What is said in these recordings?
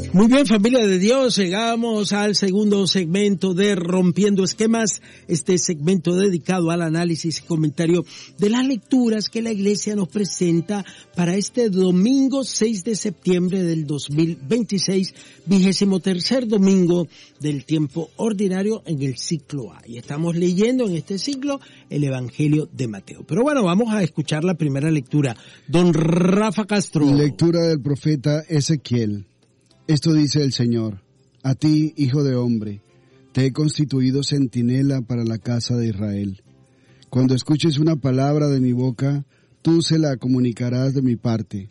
Muy bien, familia de Dios, llegamos al segundo segmento de Rompiendo Esquemas, este segmento dedicado al análisis y comentario de las lecturas que la Iglesia nos presenta para este domingo 6 de septiembre del 2026, 23º domingo del tiempo ordinario en el ciclo A. Y estamos leyendo en este ciclo el Evangelio de Mateo. Pero bueno, vamos a escuchar la primera lectura. Don Rafa Castro. Lectura del profeta Ezequiel. Esto dice el Señor: a ti, hijo de hombre, te he constituido centinela para la casa de Israel. Cuando escuches una palabra de mi boca, tú se la comunicarás de mi parte.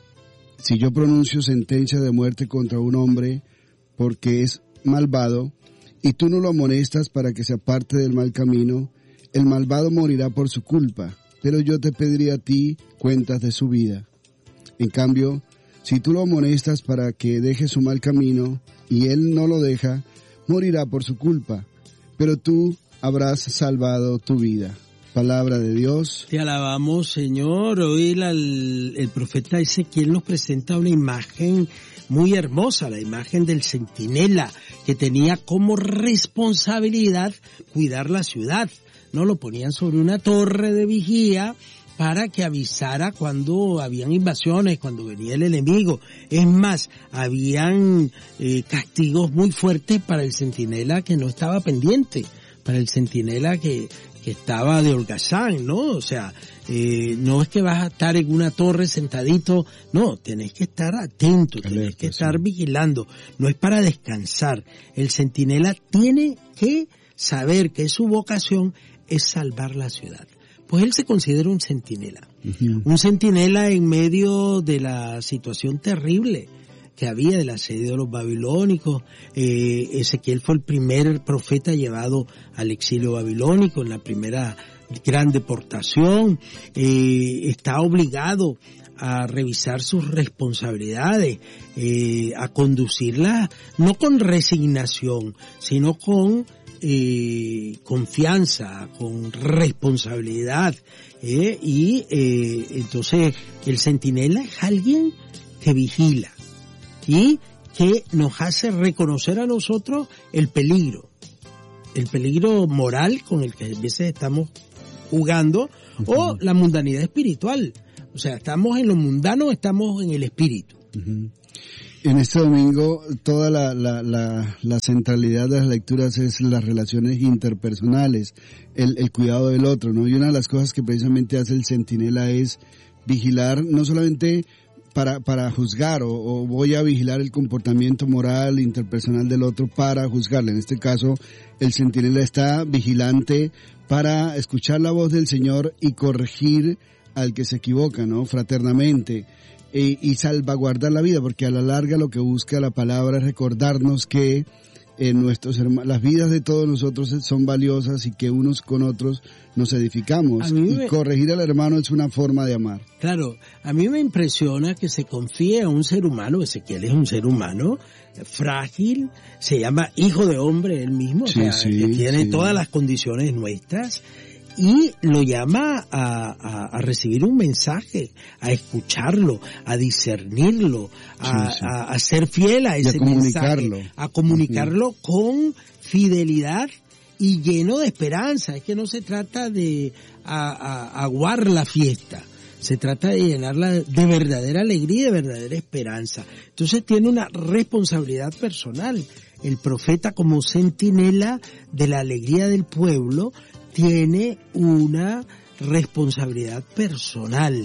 Si yo pronuncio sentencia de muerte contra un hombre porque es malvado, y tú no lo amonestas para que se aparte del mal camino, el malvado morirá por su culpa, pero yo te pediré a ti cuentas de su vida. En cambio, si tú lo amonestas para que deje su mal camino, y él no lo deja, morirá por su culpa, pero tú habrás salvado tu vida. Palabra de Dios. Te alabamos, Señor. Hoy el profeta Ezequiel nos presenta una imagen muy hermosa, la imagen del centinela, que tenía como responsabilidad cuidar la ciudad. No lo ponían sobre una torre de vigía para que avisara cuando habían invasiones, cuando venía el enemigo. Es más, habían castigos muy fuertes para el centinela que no estaba pendiente, para el centinela que estaba de holgazán, ¿no? O sea, no es que vas a estar en una torre sentadito, no, tenés que estar atento, tenés que estar vigilando, no es para descansar. El centinela tiene que saber que su vocación es salvar la ciudad. Pues él se considera un centinela. Uh-huh. Un centinela en medio de la situación terrible que había del asedio de los babilónicos. Ezequiel fue el primer profeta llevado al exilio babilónico en la primera gran deportación. Está obligado a revisar sus responsabilidades, a conducirlas no con resignación, sino con confianza, con responsabilidad, y entonces el centinela es alguien que vigila y que nos hace reconocer a nosotros el peligro moral con el que a veces estamos jugando, uh-huh, o la mundanidad espiritual. O sea, estamos en lo mundano, estamos en el espíritu. Uh-huh. En este domingo, toda la centralidad de las lecturas es las relaciones interpersonales, el cuidado del otro, ¿no? Y una de las cosas que precisamente hace el centinela es vigilar, no solamente para juzgar, o voy a vigilar el comportamiento moral interpersonal del otro para juzgarle. En este caso, el centinela está vigilante para escuchar la voz del Señor y corregir al que se equivoca, ¿no? Fraternamente. Y salvaguardar la vida, porque a la larga lo que busca la palabra es recordarnos que las vidas de todos nosotros son valiosas y que unos con otros nos edificamos. Y corregir al hermano es una forma de amar. Claro, a mí me impresiona que se confíe a un ser humano. Ezequiel es un ser humano frágil, se llama hijo de hombre él mismo, sí, o sea, que tiene todas las condiciones nuestras. Y lo llama a recibir un mensaje, a escucharlo, a discernirlo, a ser fiel a ese mensaje, a comunicarlo, uh-huh, con fidelidad y lleno de esperanza. Es que no se trata de aguar la fiesta, se trata de llenarla de verdadera alegría y de verdadera esperanza. Entonces tiene una responsabilidad personal. El profeta, como centinela de la alegría del pueblo, tiene una responsabilidad personal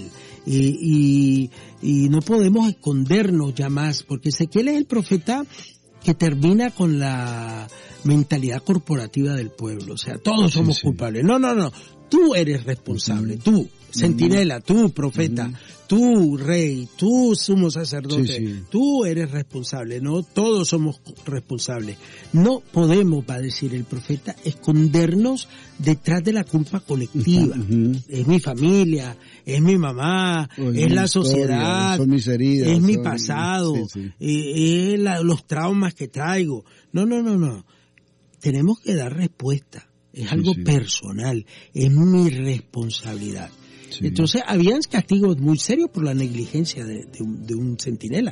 y no podemos escondernos ya más, porque Ezequiel es el profeta que termina con la mentalidad corporativa del pueblo. O sea, todos somos culpables. No, tú eres responsable, tú, centinela, tú, profeta, tú, rey, tú, sumo sacerdote, tú eres responsable. No, todos somos responsables. No podemos, va a decir el profeta, escondernos detrás de la culpa colectiva. Es mi familia, es mi mamá, es la sociedad, son mis heridas, es mi pasado, es los traumas que traigo. No. Tenemos que dar respuesta. Es algo personal, es mi responsabilidad. Sí. Entonces, habían castigos muy serios por la negligencia de un centinela.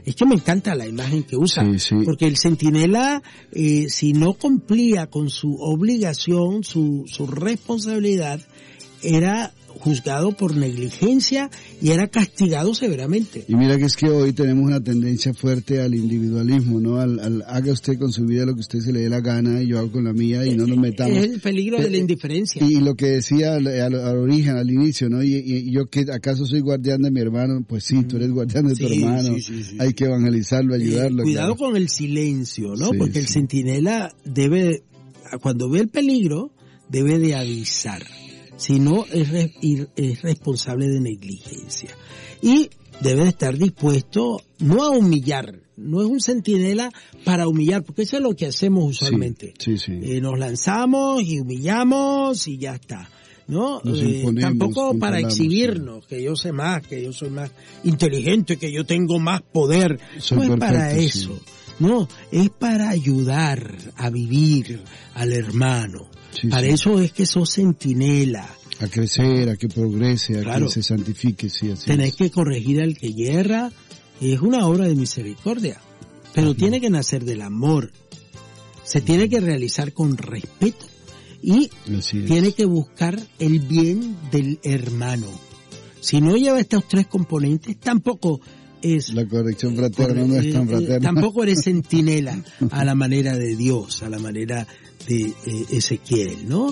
Es que me encanta la imagen que usa, porque el centinela, si no cumplía con su obligación, su responsabilidad, era juzgado por negligencia y era castigado severamente. Y mira que es que hoy tenemos una tendencia fuerte al individualismo, ¿no? Al haga usted con su vida lo que usted se le dé la gana y yo hago con la mía y no nos metamos. Es el peligro de la indiferencia. Y lo que decía al origen, al inicio, ¿no? Y yo que acaso soy guardián de mi hermano, pues sí, tú eres guardián de tu hermano. Sí. Hay que evangelizarlo, ayudarlo. Cuidado con el silencio, ¿no? Porque el centinela debe, cuando ve el peligro, debe de avisar. Si no, es responsable de negligencia. Y debe de estar dispuesto no a humillar, no es un centinela para humillar, porque eso es lo que hacemos usualmente. Sí. Nos lanzamos y humillamos y ya está, ¿no? Tampoco para exhibirnos, que yo sé más, que yo soy más inteligente, que yo tengo más poder. No es para eso. No, es para ayudar a vivir al hermano. Para eso es que sos centinela. A crecer, a que progrese, a que se santifique, sí, así tenés que corregir al que yerra, es una obra de misericordia, pero tiene que nacer del amor, se tiene que realizar con respeto y tiene que buscar el bien del hermano. Si no lleva estos tres componentes, tampoco es... La corrección fraterna no es tan fraterna. Tampoco eres centinela a la manera de Dios, a la manera de Ezequiel, ¿no?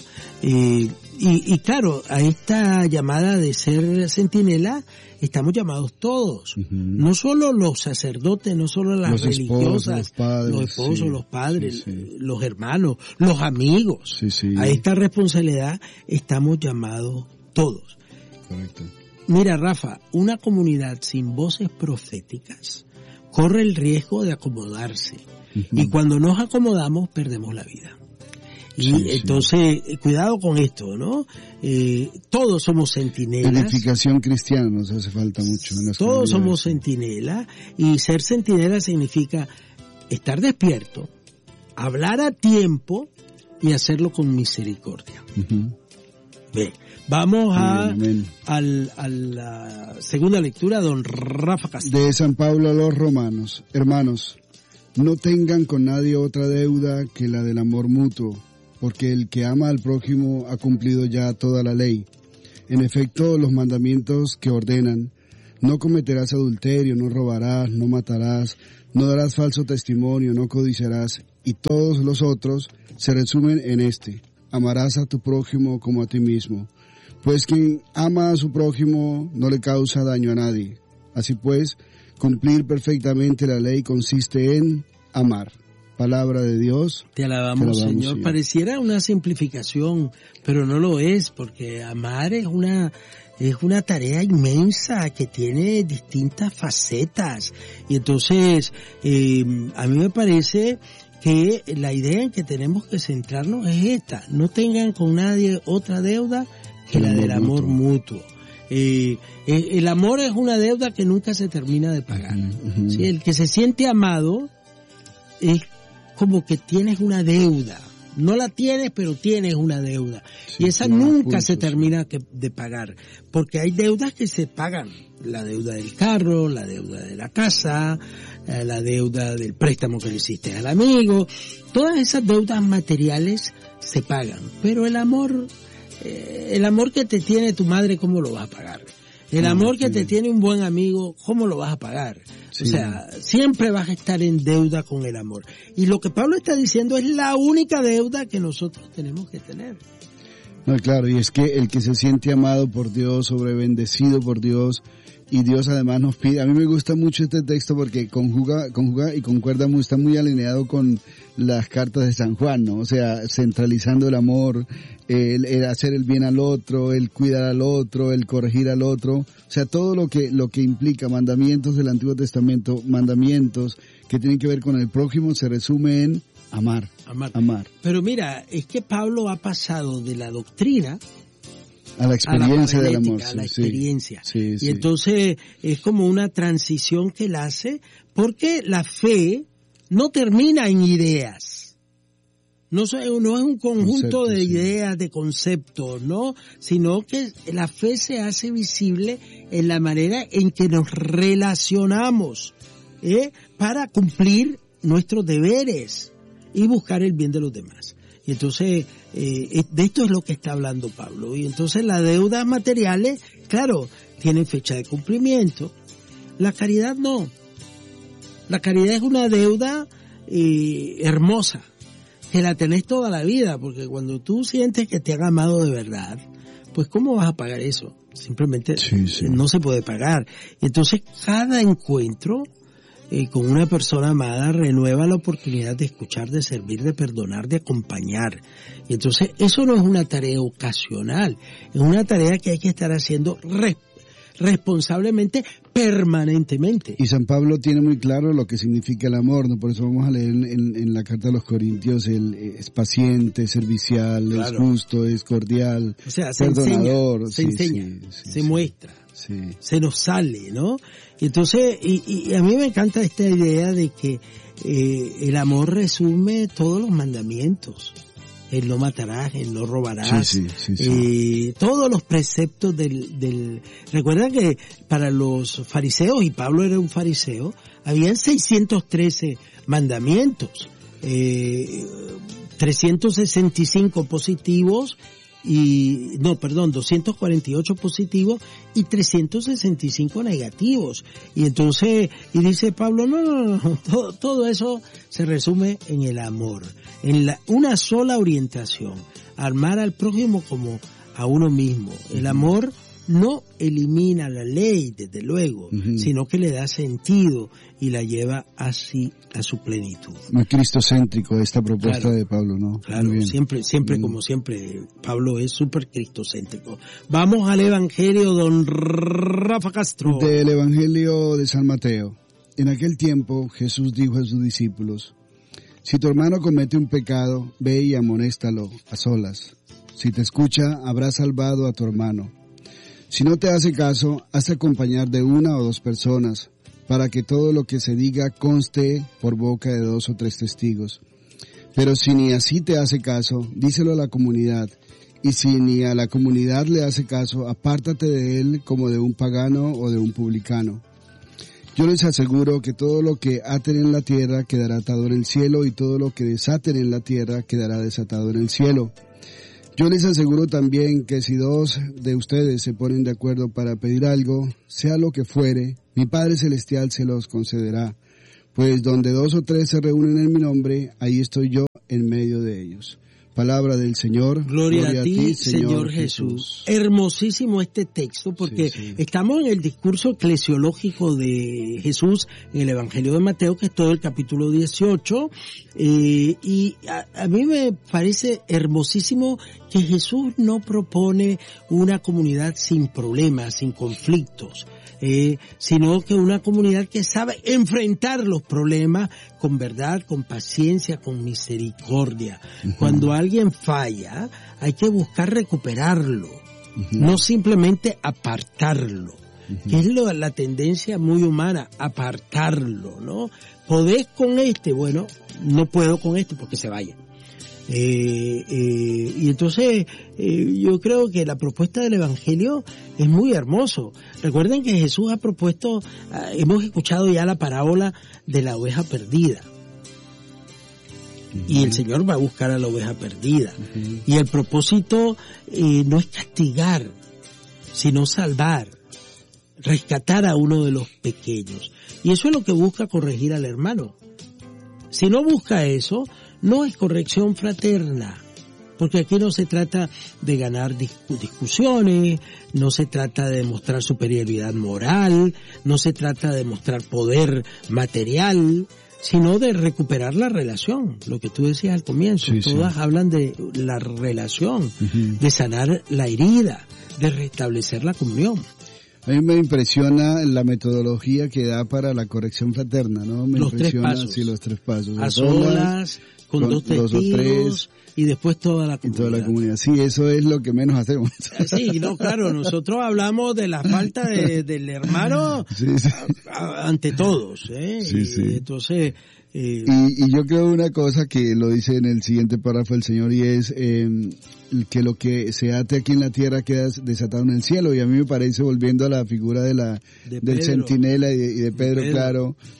Y claro, a esta llamada de ser centinela estamos llamados todos, no solo los sacerdotes, no solo las religiosas, los esposos, los padres, los hermanos, los amigos. A esta responsabilidad estamos llamados todos. Correcto. Mira, Rafa, una comunidad sin voces proféticas corre el riesgo de acomodarse. Y cuando nos acomodamos, perdemos la vida. Y entonces, cuidado con esto, ¿no? Todos somos centinelas. Edificación cristiana nos hace falta mucho. Todos somos centinelas, y ser centinela significa estar despierto, hablar a tiempo y hacerlo con misericordia. Bien, vamos a la segunda lectura, don Rafa Castillo. De San Pablo a los Romanos. Hermanos, no tengan con nadie otra deuda que la del amor mutuo, porque el que ama al prójimo ha cumplido ya toda la ley. En efecto, los mandamientos que ordenan: no cometerás adulterio, no robarás, no matarás, no darás falso testimonio, no codiciarás, y todos los otros se resumen en este: amarás a tu prójimo como a ti mismo. Pues quien ama a su prójimo no le causa daño a nadie. Así pues, cumplir perfectamente la ley consiste en amar. Palabra de Dios. Te alabamos, Señor. Pareciera una simplificación, pero no lo es, porque amar es una tarea inmensa que tiene distintas facetas. Y entonces, a mí me parece que la idea en que tenemos que centrarnos es esta: no tengan con nadie otra deuda que la del amor mutuo. El amor es una deuda que nunca se termina de pagar. ¿Sí? El que se siente amado es como que tienes una deuda. No la tienes, pero tienes una deuda. Y esa nunca se termina de pagar, porque hay deudas que se pagan. La deuda del carro, la deuda de la casa, la deuda del préstamo que le hiciste al amigo. Todas esas deudas materiales se pagan, pero el amor que te tiene tu madre, ¿cómo lo vas a pagar? El amor que te tiene un buen amigo, ¿cómo lo vas a pagar? O sea, siempre vas a estar en deuda con el amor. Y lo que Pablo está diciendo es la única deuda que nosotros tenemos que tener. No, claro, y es que el que se siente amado por Dios, sobrebendecido por Dios, y Dios además nos pide. A mí me gusta mucho este texto porque conjuga y concuerda muy, está muy alineado con las cartas de San Juan, ¿no? O sea, centralizando el amor, el hacer el bien al otro, el cuidar al otro, el corregir al otro. O sea, todo lo que implica mandamientos del Antiguo Testamento, mandamientos que tienen que ver con el prójimo, se resume en amar. Pero mira, es que Pablo ha pasado de la doctrina a la experiencia del amor. A la experiencia. Sí. Y entonces es como una transición que él hace, porque la fe no termina en ideas. No es un conjunto de ideas, de conceptos, ¿no? Sino que la fe se hace visible en la manera en que nos relacionamos para cumplir nuestros deberes y buscar el bien de los demás. Y entonces, de esto es lo que está hablando Pablo. Y entonces las deudas materiales, claro, tienen fecha de cumplimiento. La caridad no. La caridad es una deuda hermosa, que la tenés toda la vida, porque cuando tú sientes que te han amado de verdad, pues ¿cómo vas a pagar eso? Simplemente no se puede pagar. Entonces cada encuentro con una persona amada renueva la oportunidad de escuchar, de servir, de perdonar, de acompañar. Y entonces eso no es una tarea ocasional, es una tarea que hay que estar haciendo responsablemente, permanentemente. Y San Pablo tiene muy claro lo que significa el amor, ¿no? Por eso vamos a leer en la carta a los Corintios, es paciente, es servicial, claro, es justo, es cordial, o sea, perdonador. Se enseña, se muestra, se nos sale, ¿no? Entonces, y a mí me encanta esta idea de que el amor resume todos los mandamientos. El no matarás, el no robarás, todos los preceptos Recuerda que para los fariseos, y Pablo era un fariseo, habían 613 mandamientos, 365 positivos, 248 positivos y 365 negativos. Y entonces, y dice Pablo, no, todo eso se resume en el amor, en una sola orientación, amar al prójimo como a uno mismo. El amor no elimina la ley, desde luego, sino que le da sentido y la lleva así a su plenitud. Muy cristocéntrico esta propuesta de Pablo, ¿no? Claro, siempre como siempre, Pablo es súper cristocéntrico. Vamos al Evangelio, don Rafa Castro. Del Evangelio de San Mateo. En aquel tiempo Jesús dijo a sus discípulos: si tu hermano comete un pecado, ve y amonéstalo a solas. Si te escucha, habrás salvado a tu hermano. Si no te hace caso, hazte acompañar de 1 o 2 personas, para que todo lo que se diga conste por boca de 2 o 3 testigos. Pero si ni así te hace caso, díselo a la comunidad, y si ni a la comunidad le hace caso, apártate de él como de un pagano o de un publicano. Yo les aseguro que todo lo que aten en la tierra quedará atado en el cielo, y todo lo que desaten en la tierra quedará desatado en el cielo. Yo les aseguro también que si 2 de ustedes se ponen de acuerdo para pedir algo, sea lo que fuere, mi Padre Celestial se los concederá. Pues donde 2 o 3 se reúnen en mi nombre, ahí estoy yo en medio de ellos. Palabra del Señor. Gloria a ti, Señor Jesús. Hermosísimo este texto, porque estamos en el discurso eclesiológico de Jesús en el Evangelio de Mateo, que es todo el capítulo 18, y a mí me parece hermosísimo que Jesús no propone una comunidad sin problemas, sin conflictos, sino que una comunidad que sabe enfrentar los problemas con verdad, con paciencia, con misericordia. Cuando alguien falla, hay que buscar recuperarlo, no simplemente apartarlo, que es la tendencia muy humana, apartarlo, ¿no? ¿Podés con este? Bueno, no puedo con este porque se vaya. Y entonces yo creo que la propuesta del Evangelio es muy hermoso. Recuerden que Jesús ha propuesto, hemos escuchado ya la parábola de la oveja perdida, y el Señor va a buscar a la oveja perdida, y el propósito no es castigar, sino salvar, rescatar a uno de los pequeños, y eso es lo que busca corregir al hermano. Si no busca eso, no es corrección fraterna, porque aquí no se trata de ganar discusiones, no se trata de mostrar superioridad moral, no se trata de mostrar poder material, sino de recuperar la relación, lo que tú decías al comienzo. Todas hablan de la relación, de sanar la herida, de restablecer la comunión. A mí me impresiona la metodología que da para la corrección fraterna, ¿no? Los 3 pasos. Sí, los 3 pasos. A solas, con 2 testigos, y después toda la comunidad. Y toda la comunidad. Sí, eso es lo que menos hacemos. Sí, no, claro, nosotros hablamos de la falta del hermano ante todos, Entonces... Y yo creo una cosa que lo dice en el siguiente párrafo el Señor, y es que lo que se ate aquí en la tierra queda desatado en el cielo. Y a mí me parece, volviendo a la figura del centinela y de Pedro, claro,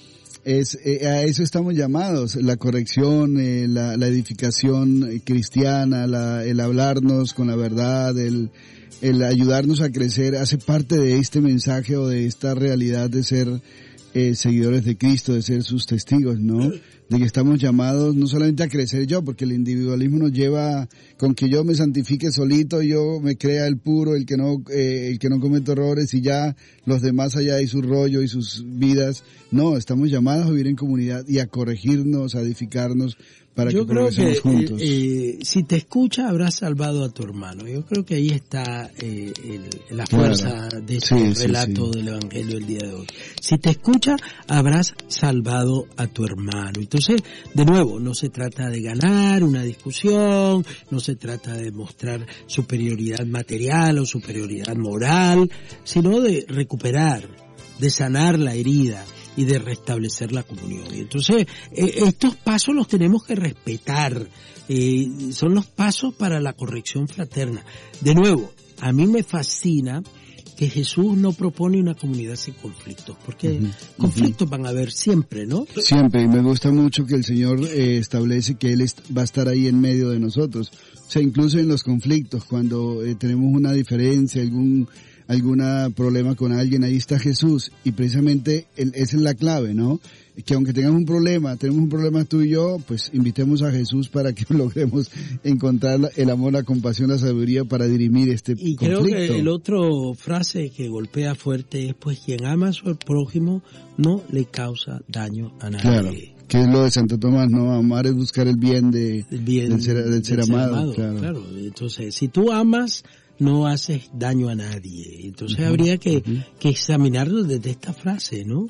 A eso estamos llamados, la corrección, la edificación cristiana, el hablarnos con la verdad, el ayudarnos a crecer, hace parte de este mensaje o de esta realidad de ser seguidores de Cristo, de ser sus testigos, ¿no? De que estamos llamados no solamente a crecer yo, porque el individualismo nos lleva con que yo me santifique solito, yo me crea el puro, el que no comete errores y ya los demás allá y su rollo y sus vidas. No, estamos llamados a vivir en comunidad y a corregirnos, a edificarnos para que progresemos juntos. Si te escucha, habrás salvado a tu hermano. Yo creo que ahí está la fuerza de este relato del Evangelio del día de hoy. Si te escucha, habrás salvado a tu hermano. Entonces, de nuevo, no se trata de ganar una discusión, no se trata de mostrar superioridad material o superioridad moral, sino de recuperar, de sanar la herida y de restablecer la comunión. Y entonces, estos pasos los tenemos que respetar. Son los pasos para la corrección fraterna. De nuevo, a mí me fascina que Jesús no propone una comunidad sin conflictos, porque conflictos van a haber siempre, ¿no? Siempre, y me gusta mucho que el Señor establece que Él va a estar ahí en medio de nosotros. O sea, incluso en los conflictos, cuando tenemos una diferencia, algún problema con alguien, ahí está Jesús, y precisamente esa es la clave, ¿no? Que aunque tenemos un problema tú y yo, pues invitemos a Jesús para que logremos encontrar el amor, la compasión, la sabiduría para dirimir este conflicto. Y creo que el otro frase que golpea fuerte es, pues quien ama a su prójimo no le causa daño a nadie. Claro. Que es lo de Santo Tomás, ¿no? Amar es buscar el bien del ser amado. Claro. Entonces, si tú amas, no haces daño a nadie. Entonces habría que examinarlo desde esta frase, ¿no?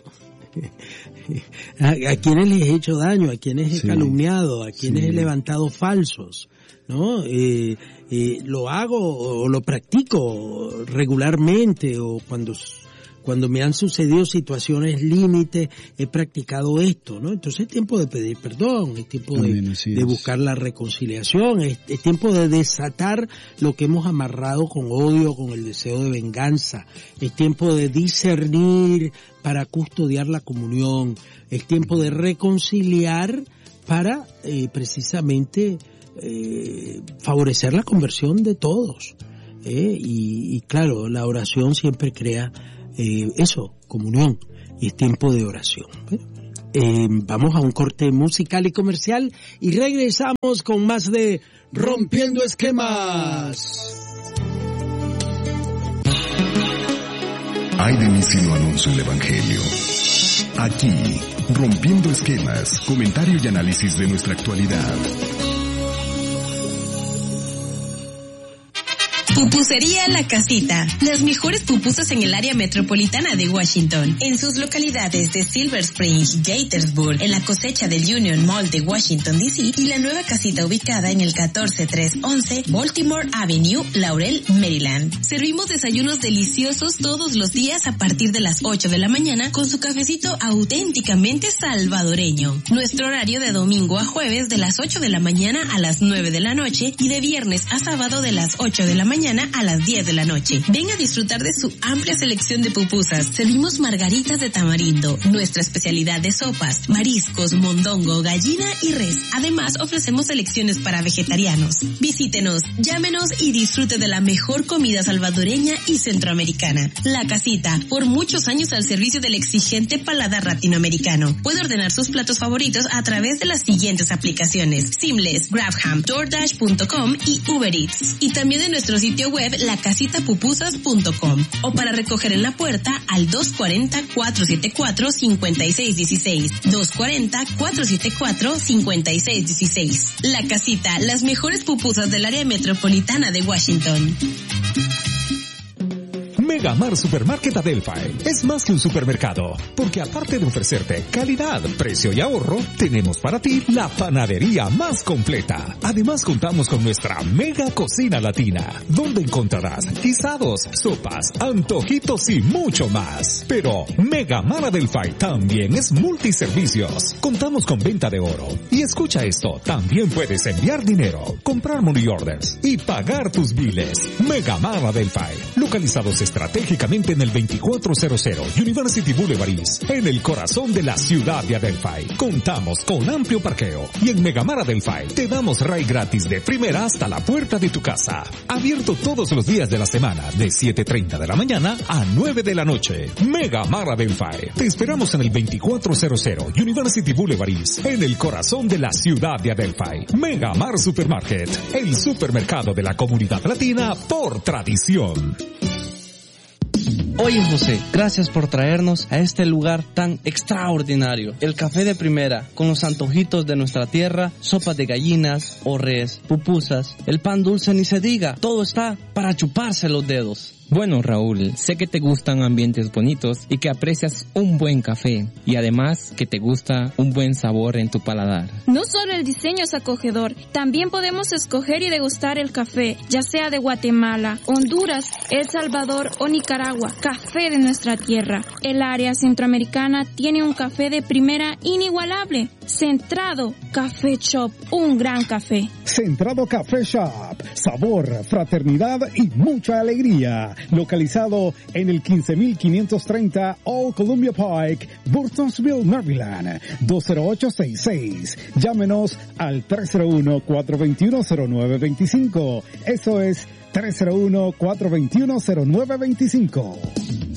¿A quiénes les he hecho daño? ¿A quiénes he calumniado? ¿A quiénes he levantado falsos? ¿No? Lo hago o lo practico regularmente, o cuando me han sucedido situaciones límites, he practicado esto, ¿no? Entonces es tiempo de pedir perdón, es tiempo de buscar la reconciliación, es tiempo de desatar lo que hemos amarrado con odio, con el deseo de venganza, es tiempo de discernir para custodiar la comunión, es tiempo de reconciliar para precisamente favorecer la conversión de todos. Y claro, la oración siempre crea comunión, y es tiempo de oración. Vamos a un corte musical y comercial y regresamos con más de Rompiendo Esquemas. Ay de mí si no anuncio el Evangelio. Aquí, Rompiendo Esquemas, comentario y análisis de nuestra actualidad. Pupusería La Casita. Las mejores pupusas en el área metropolitana de Washington. En sus localidades de Silver Spring, Gaithersburg, en la cosecha del Union Mall de Washington, D.C. y la nueva casita ubicada en el 14311 Baltimore Avenue, Laurel, Maryland. Servimos desayunos deliciosos todos los días a partir de las 8 de la mañana con su cafecito auténticamente salvadoreño. Nuestro horario de domingo a jueves de las 8 de la mañana a las 9 de la noche y de viernes a sábado de las 8 de la mañana a las 10 de la noche. Ven a disfrutar de su amplia selección de pupusas. Servimos margaritas de tamarindo, nuestra especialidad de sopas, mariscos, mondongo, gallina y res. Además, ofrecemos selecciones para vegetarianos. Visítenos, llámenos y disfrute de la mejor comida salvadoreña y centroamericana. La Casita, por muchos años al servicio del exigente paladar latinoamericano. Puede ordenar sus platos favoritos a través de las siguientes aplicaciones: Seamless, Grabham, DoorDash.com y Uber Eats. Y también de nuestro sitio web lacasitapupusas.com, o para recoger en la puerta al 240-474-5616, 240-474-5616. La Casita, las mejores pupusas del área metropolitana de Washington. Megamart Supermarket Adelphi es más que un supermercado, porque aparte de ofrecerte calidad, precio y ahorro, tenemos para ti la panadería más completa. Además contamos con nuestra mega cocina latina, donde encontrarás guisados, sopas, antojitos y mucho más. Pero Megamart Adelphi también es multiservicios. Contamos con venta de oro. Y escucha esto, también puedes enviar dinero, comprar money orders y pagar tus biles. Megamart Adelphi. localizados estratégicamente en el 2400 University Boulevard East, en el corazón de la ciudad de Adelphi. Contamos con amplio parqueo y en Megamar Adelphi te damos ride gratis de primera hasta la puerta de tu casa. Abierto todos los días de la semana de 7:30 de la mañana a 9 de la noche. Megamar Adelphi. Te esperamos en el 2400 University Boulevard East, en el corazón de la ciudad de Adelphi. Megamar Supermarket, el supermercado de la comunidad latina por tradición. Oye José, gracias por traernos a este lugar tan extraordinario. El café de primera, con los antojitos de nuestra tierra, sopas de gallinas o res, pupusas, el pan dulce ni se diga, todo está para chuparse los dedos. Bueno, Raúl, sé que te gustan ambientes bonitos y que aprecias un buen café y además que te gusta un buen sabor en tu paladar. No solo el diseño es acogedor, también podemos escoger y degustar el café, ya sea de Guatemala, Honduras, El Salvador o Nicaragua, café de nuestra tierra. El área centroamericana tiene un café de primera inigualable. Centrado Café Shop, un gran café. Centrado Café Shop, sabor, fraternidad y mucha alegría. Localizado en el 15530 Old Columbia Pike, Burtonsville, Maryland, 20866. Llámenos al 301-421-0925. Eso es 301-421-0925.